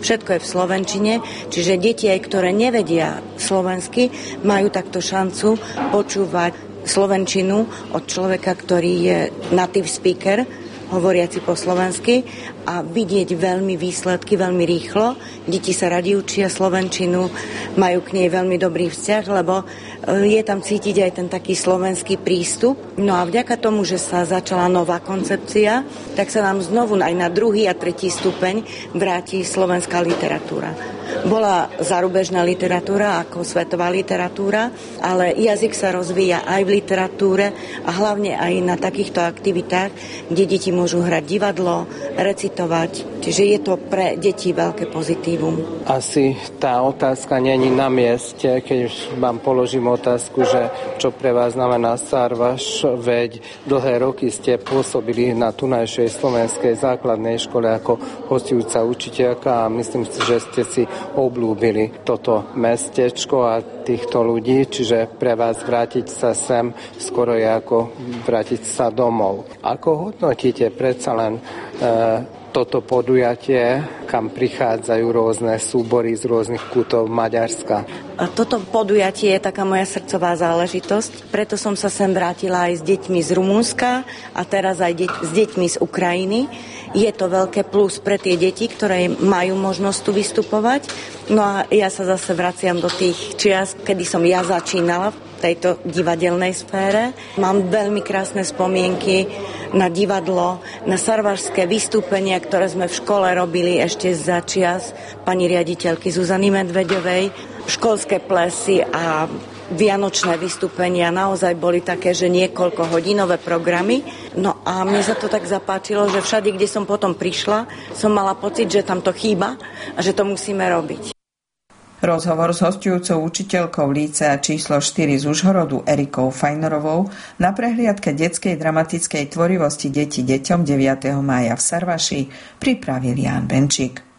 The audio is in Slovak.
Všetko je v slovenčine, čiže deti, aj ktoré nevedia slovensky, majú takto šancu počúvať slovenčinu od človeka, ktorý je native speaker, hovoriaci po slovensky, a vidieť veľmi výsledky, veľmi rýchlo. Deti sa radi učia slovenčinu, majú k nej veľmi dobrý vzťah, lebo je tam cítiť aj ten taký slovenský prístup. No a vďaka tomu, že sa začala nová koncepcia, tak sa nám znovu aj na 2. a 3. stupeň vráti slovenská literatúra. Bola zarubežná literatúra ako svetová literatúra, ale jazyk sa rozvíja aj v literatúre a hlavne aj na takýchto aktivitách, kde deti môžu hrať divadlo, recitovať. Čiže je to pre deti veľké pozitívum. Asi tá otázka není na mieste, keď už vám položím otázku, že čo pre vás znamená Sarvaš, veď dlhé roky ste pôsobili na tunajšej slovenskej základnej škole ako hostujúca učiteľka a myslím si, že ste si obľúbili toto mestečko a týchto ľudí, čiže pre vás vrátiť sa sem skoro je ako vrátiť sa domov. Ako hodnotíte predsa len toto podujatie, kam prichádzajú rôzne súbory z rôznych kútov Maďarska? Toto podujatie je taká moja srdcová záležitosť, preto som sa sem vrátila aj s deťmi z Rumunska a teraz aj s deťmi z Ukrajiny. Je to veľké plus pre tie deti, ktoré majú možnosť tu vystupovať. No a ja sa zase vraciam do tých čias, kedy som ja začínala v tejto divadelnej sfére. Mám veľmi krásne spomienky na divadlo, na sarvašské vystúpenia, ktoré sme v škole robili ešte za čias pani riaditeľky Zuzany Medveďovej. Školské plesy a vianočné vystúpenia naozaj boli také, že niekoľko hodinové programy. No a mne sa to tak zapáčilo, že všade, kde som potom prišla, som mala pocit, že tam to chýba a že to musíme robiť. Rozhovor s hosťujúcou učiteľkou lícea číslo 4 z Užhorodu Erikou Fajnorovou na prehliadke detskej dramatickej tvorivosti detí deťom 9. mája v Sarvaši pripravil Ján Benčík.